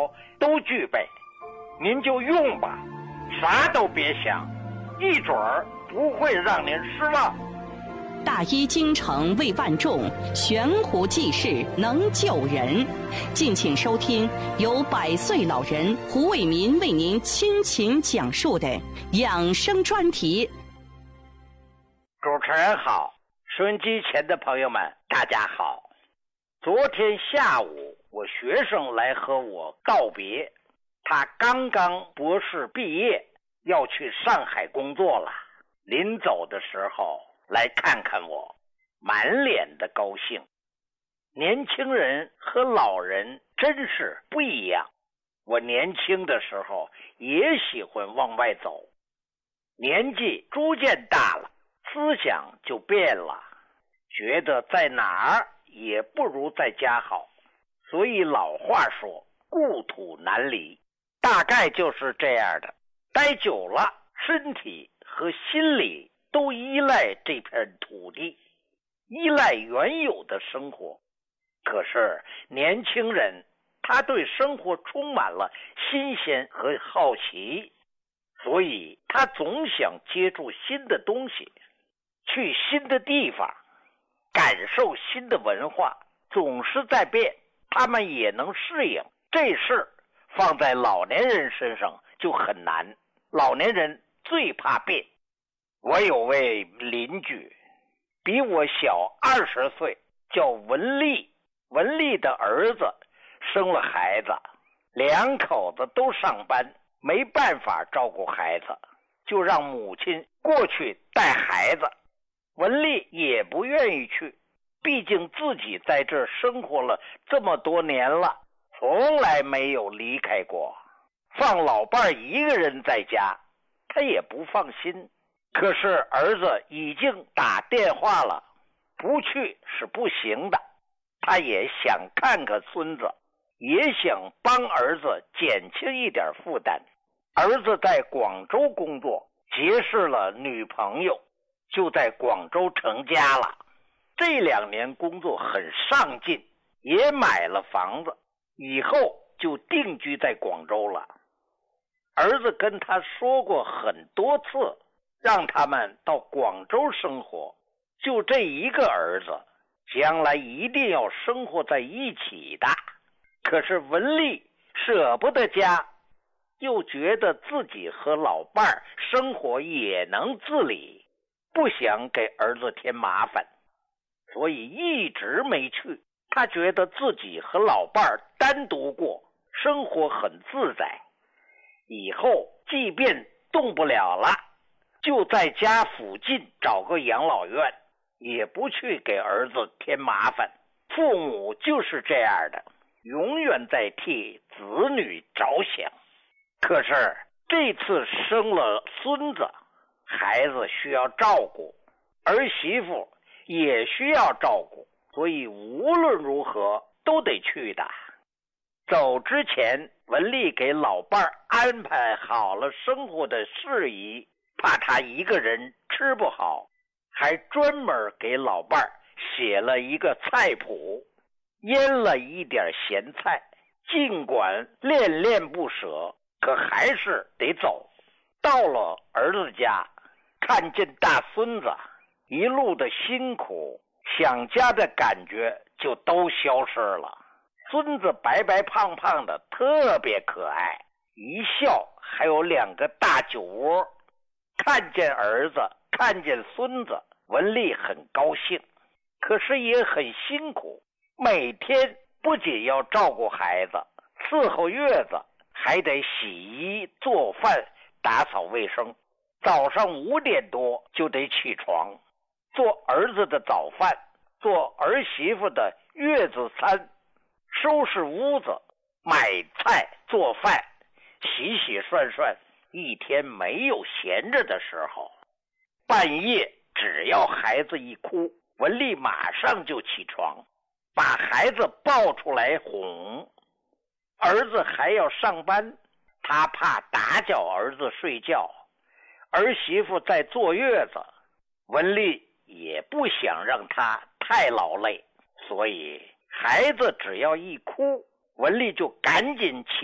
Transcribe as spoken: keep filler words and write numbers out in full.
条都具备，您就用吧，啥都别想，一准儿不会让您失望。 大医精诚为万众，悬壶济世能救人。敬请收听由百岁老人胡卫民为您倾情讲述的养生专题。 主持人好，收音机前的朋友们大家好。昨天下午我学生来和我告别，他刚刚博士毕业，要去上海工作了。临走的时候来看看我，满脸的高兴。年轻人和老人真是不一样，我年轻的时候也喜欢往外走，年纪逐渐大了，思想就变了，觉得在哪儿也不如在家好。所以老话说故土难离，大概就是这样的。待久了，身体和心理都依赖这片土地，依赖原有的生活。可是年轻人他对生活充满了新鲜和好奇，所以他总想接触新的东西，去新的地方，感受新的文化，总是在变，他们也能适应。这事放在老年人身上就很难，老年人最怕变。我有位邻居比我小二十岁，叫文丽。文丽的儿子生了孩子，两口子都上班，没办法照顾孩子，就让母亲过去带孩子。文丽也不愿意去，毕竟自己在这儿生活了这么多年了，从来没有离开过。放老伴一个人在家，他也不放心。可是儿子已经打电话了，不去是不行的。他也想看看孙子，也想帮儿子减轻一点负担。儿子在广州工作，结识了女朋友，就在广州成家了。这两年工作很上进，也买了房子，以后就定居在广州了。儿子跟他说过很多次，让他们到广州生活，就这一个儿子，将来一定要生活在一起的。可是文丽舍不得家，又觉得自己和老伴儿生活也能自理，不想给儿子添麻烦，所以一直没去。他觉得自己和老伴儿单独过，生活很自在，以后即便动不了了，就在家附近找个养老院，也不去给儿子添麻烦。父母就是这样的，永远在替子女着想。可是这次生了孙子，孩子需要照顾，儿媳妇也需要照顾，所以无论如何都得去的。走之前，文丽给老伴儿安排好了生活的事宜，怕他一个人吃不好，还专门给老伴儿写了一个菜谱，腌了一点咸菜。尽管恋恋不舍，可还是得走。到了儿子家，看见大孙子，一路的辛苦，想家的感觉就都消失了。孙子白白胖胖的，特别可爱，一笑还有两个大酒窝。看见儿子，看见孙子，文丽很高兴，可是也很辛苦。每天不仅要照顾孩子，伺候月子，还得洗衣做饭打扫卫生。早上五点多就得起床，做儿子的早饭，做儿媳妇的月子餐，收拾屋子，买菜做饭，洗洗涮涮，一天没有闲着的时候。半夜只要孩子一哭，文丽马上就起床，把孩子抱出来哄。儿子还要上班，他怕打搅儿子睡觉，儿媳妇在坐月子，文丽也不想让他太劳累，所以孩子只要一哭，文丽就赶紧起